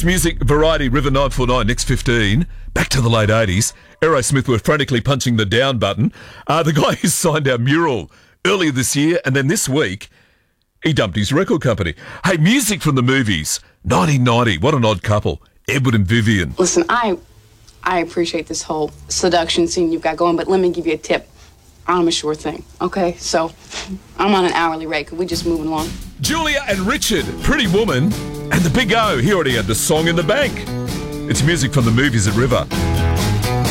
Best music, variety, River 949, next 15. Back to the late 80s. Aerosmith were frantically punching the down button. The guy who signed our mural earlier this year, and then this week, he dumped his record company. Hey, music from the movies. 1990, what an odd couple. Edward and Vivian. Listen, I appreciate this whole seduction scene you've got going, but let me give you a tip. I'm a sure thing, okay? So, I'm on an hourly rate. Could we just move along? Julia and Richard, Pretty Woman, and the Big O. He already had the song in the bank. It's music from the movies at River.